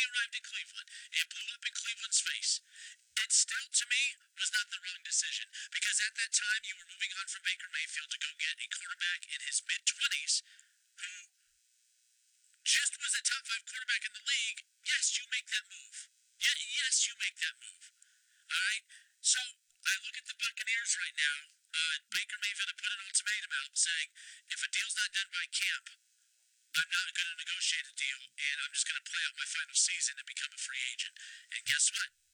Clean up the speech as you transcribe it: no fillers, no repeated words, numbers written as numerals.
arrived in Cleveland. It blew up in Cleveland's face. It still, to me, was not the wrong decision because at that time you were moving on from Baker Mayfield to go get a quarterback in his mid 20s who just was a top five quarterback in the league. Yes, you make that move. Yeah, yes, you make that move. All right. So I look at the Buccaneers right now. Baker Mayfield had put an ultimatum out saying, if a deal's not done by camp, I'm not going to negotiate a deal, and I'm just going to play out my final season and become a free agent. And guess what?